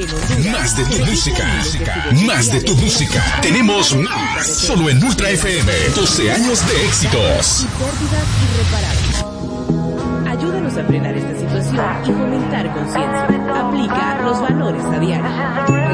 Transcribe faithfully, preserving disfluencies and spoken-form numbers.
Más de tu música. Más de tu música. Tenemos más. Solo en Ultra F M. doce años de éxitos. Y pérdidas irreparables. Ayúdanos a frenar esta situación y fomentar conciencia. Aplica los valores a diario.